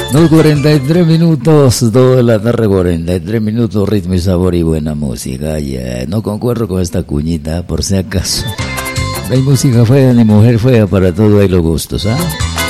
2:43 minutos, 2 de la tarde, 43 minutos, ritmo y sabor y buena música. Yeah. No concuerdo con esta cuñita, por si acaso. No hay música fea ni mujer fea, para todo hay los gustos, ¿ah?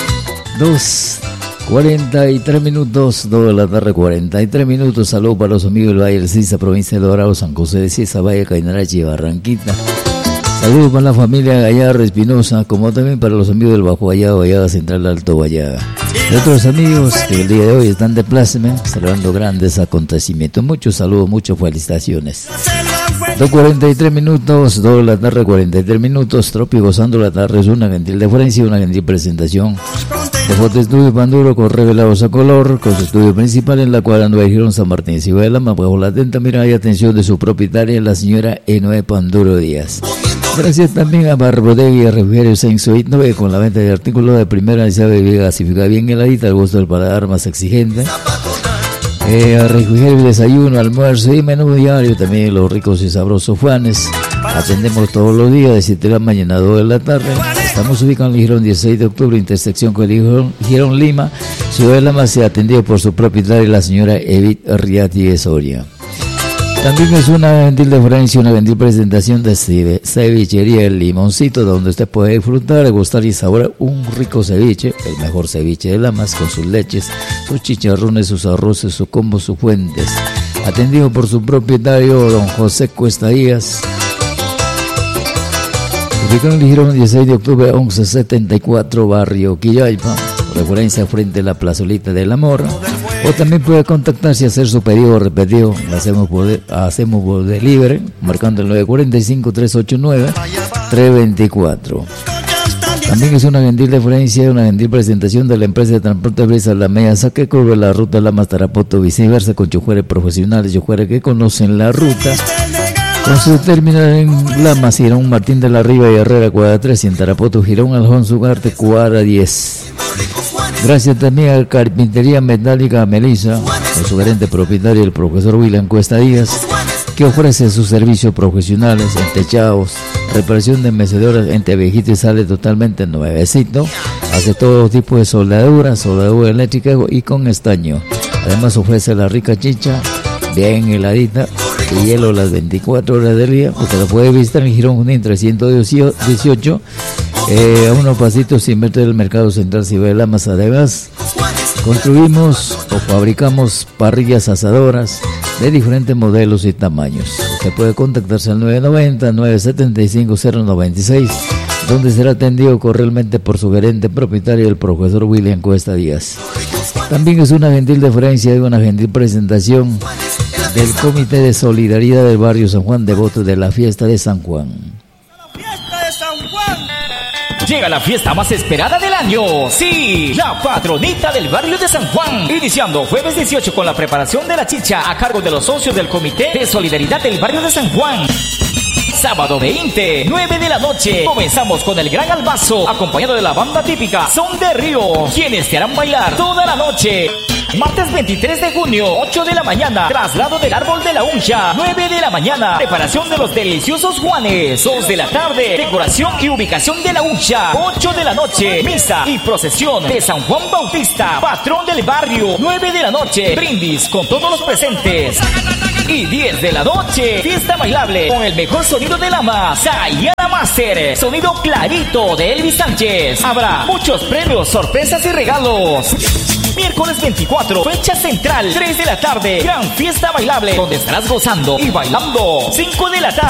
2:43 minutos, 2 de la tarde, 43 minutos. Saludos para los amigos del Valle del Sisa, provincia de Dorado, San José de Sisa, Valle, Cainarachi y Barranquita. Saludos para la familia Gallardo Espinosa, como también para los amigos del Bajo Vallaga, Vallaga Central, Alto Vallaga. Y otros amigos que el día de hoy están de pláceme, celebrando grandes acontecimientos. Muchos saludos, muchas felicitaciones. 2:43 minutos, 2 de la tarde, 43 minutos. Tropi gozando la tarde es una gentil deferencia, una gentil presentación de Foto Estudio Panduro con revelados a color, con su estudio principal en la cuadra Nueva Girón San Martín Ciudad de Lama, bajo la atenta mirada y atención de su propietaria, la señora Enoe Panduro Díaz. Gracias también a Barbodegui y a Refugio Sensoit 9 con la venta de artículos de primera necesidad, bebida gasificada bien heladita, al gusto del paladar más exigente. A Refugio el desayuno, almuerzo y menú diario, también los ricos y sabrosos Juanes. Atendemos todos los días de 7 de la mañana a 2 de la tarde. Estamos ubicados en el Girón 16 de octubre, intersección con el Girón Lima, Ciudad de Lama, se ha atendido por su propietaria, la señora Edith Riati de Soria. También es una gentil deferencia, una gentil presentación de cevichería El Limoncito, donde usted puede disfrutar, gustar y saborear un rico ceviche, el mejor ceviche de Lamas, con sus leches, sus chicharrones, sus arroces, sus combos, sus fuentes. Atendido por su propietario, don José Cuesta Díaz. Ubicado en el Girón 16 de octubre, 1174, barrio Quillaypa, referencia frente a la plazolita del Amor. O también puede contactarse y hacer su pedido repetido. Hacemos por delivery, marcando el 945-389-324. También es una gentil referencia, una gentil presentación de la empresa de transporte Brisa La Mesa, que cubre la ruta Lamas Tarapoto, viceversa, con choferes profesionales, choferes que conocen la ruta. Con su terminal en Lamas, Girón Martín de la Riva y Herrera, cuadra 3, y en Tarapoto, Girón Alfonso Ugarte, cuadra 10. Gracias también a Carpintería Metálica Melissa, con su gerente propietario, el profesor William Cuesta Díaz, que ofrece sus servicios profesionales en techados, reparación de mecedoras, en tevejito y sale totalmente nuevecito. Hace todo tipo de soldadura eléctrica y con estaño. Además ofrece la rica chicha, bien heladita, y hielo las 24 horas del día. Usted lo puede visitar en Girón Junín 318, a unos pasitos sin metro del Mercado Central Ciudad de Lamas. Además, construimos o fabricamos parrillas asadoras de diferentes modelos y tamaños. Usted puede contactarse al 990-975-096, donde será atendido cordialmente por su gerente propietario, el profesor William Cuesta Díaz. También es una gentil deferencia y una gentil presentación del Comité de Solidaridad del Barrio San Juan, devoto de la fiesta de San Juan. Llega la fiesta más esperada del año, sí, la patronita del barrio de San Juan, iniciando jueves 18 con la preparación de la chicha a cargo de los socios del Comité de Solidaridad del barrio de San Juan. Sábado 20, 9 de la noche, comenzamos con el gran albazo, acompañado de la banda típica Son de Río, quienes te harán bailar toda la noche. Martes 23 de junio, 8 de la mañana, traslado del árbol de la uncha. 9 de la mañana, preparación de los deliciosos Juanes. 2 de la tarde, decoración y ubicación de la uncha. 8 de la noche, misa y procesión de San Juan Bautista, patrón del barrio. 9 de la noche, brindis con todos los presentes. Y 10 de la noche, fiesta bailable con el mejor sonido de Lamas, Sayana Master, sonido clarito de Elvis Sánchez. Habrá muchos premios, sorpresas y regalos. Miércoles 24, fecha central, 3 de la tarde, gran fiesta bailable, donde estarás gozando y bailando. 5 de la tarde.